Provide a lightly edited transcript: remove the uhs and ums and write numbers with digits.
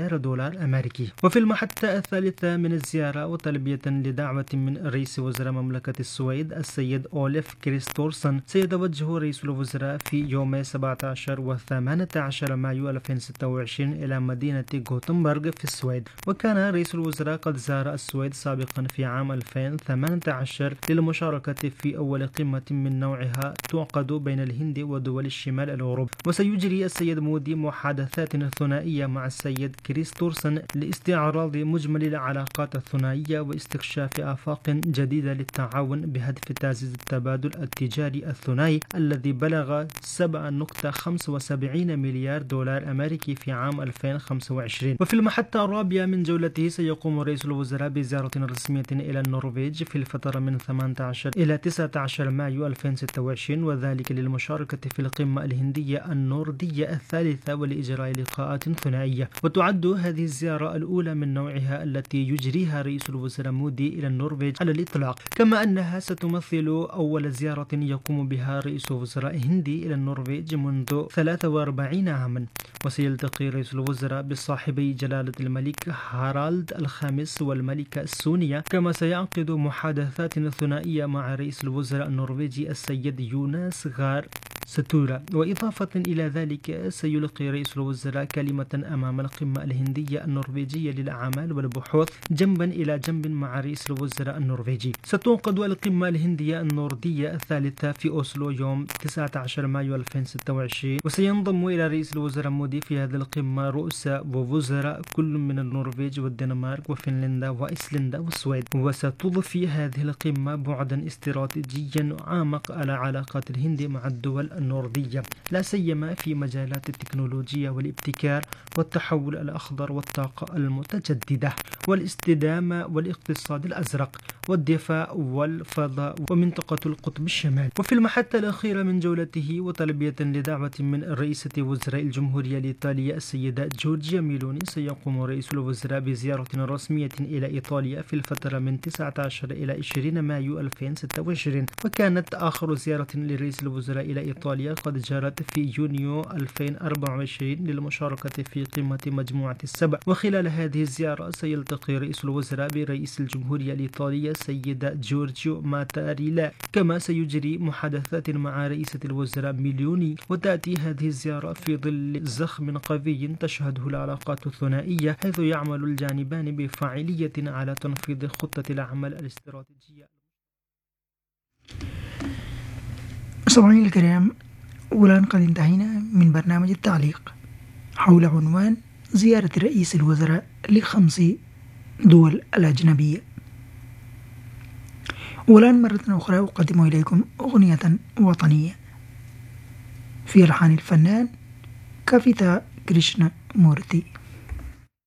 مليار دولار أمريكي. وفي المحطة الثالثة من الزيارة وتلبية لدعوة من رئيس وزراء مملكة السويد السيد أوليف كريستورسن، سيتوجه رئيس الوزراء في يوم 17 و 18 مايو 2026 إلى مدينة غوتنبرغ في السويد. وكان رئيس الوزراء قد زار السويد سابقا في عام 2018 للمشاركة في أول قمة من نوعها تعقد بين الهند ودول الشمال الأوروبي. وسيجري السيد مودي محادثات ثنائية مع السيد كريستورسن لاستعراض مجمل العلاقات الثنائية واستكشاف آفاق جديدة للتعاون بهدف تعزيز التبادل التجاري الثنائي الذي بلغ 7.75 مليار دولار أمريكي في عام 2025. وفي المحطة الرابعة من جولته سيقوم رئيس الوزراء بزيارة رسمية إلى النرويج في الفترة من 18 إلى 19 مايو 2026، وذلك للمشاركة في القمة الهندية النوردية الثالثة ولإجراء لقاءات ثنائية. وتعد هذه الزيارة الأولى من نوعها التي يجريها رئيس الوزراء مودي إلى النرويج على الإطلاق، كما أنها ستمثل أول زيارة يقوم بها رئيس وزراء هندي إلى النرويج منذ 43 عاما. وسيلتقي رئيس الوزراء بصاحبي جلالة الملك هارالد الخامس والملكة سونيا، كما سيعقد محادثات ثنائية مع رئيس الوزراء النرويجي السيد يوناس غار ستورا. وإضافة إلى ذلك سيلقي رئيس الوزراء كلمة أمام القمة الهندية النرويجية للأعمال والبحوث جنبا إلى جنب مع رئيس الوزراء النرويجي. ستعقد القمة الهندية النوردية الثالثة في أوسلو يوم 19 مايو 2026، وسينضم إلى رئيس الوزراء مودي في هذه القمة رؤساء ووزراء كل من النرويج والدنمارك وفنلندا وإيسلندا والسويد. وستضفي هذه القمة بعدا استراتيجيا عمق على علاقات الهند مع الدول النوردية، لا سيما في مجالات التكنولوجيا والابتكار والتحول الأخضر والطاقة المتجددة والاستدامة والاقتصاد الأزرق والدفاع والفضاء ومنطقة القطب الشمالي. وفي المحطة الأخيرة من جولته وتلبية لدعوة من رئيسة وزراء الجمهورية الإيطالية السيدة جورجيا ميلوني، سيقوم رئيس الوزراء بزيارة رسمية إلى إيطاليا في الفترة من 19 إلى 20 مايو 2026. وكانت آخر زيارة لرئيس الوزراء إلى إيطاليا قد جرت في يونيو 2024 للمشاركة في قمة مجموعة السبع. وخلال هذه الزيارة سيلتقي رئيس الوزراء برئيس الجمهورية الإيطالية السيدة جورجيو ماتاريلا، كما سيجري محادثات مع رئيسة الوزراء ميلوني. وتأتي هذه الزيارة في ظل زخم قوي تشهده العلاقات الثنائية، حيث يعمل الجانبان بفاعلية على تنفيذ خطة العمل الاستراتيجية. مستمعينا الكرام، والآن قد انتهينا من برنامج التعليق حول عنوان زيارة رئيس الوزراء ل5 دول الأجنبية. والآن مرة أخرى أقدم إليكم أغنية وطنية في ألحان الفنان كافيتا كريشنا مورتي.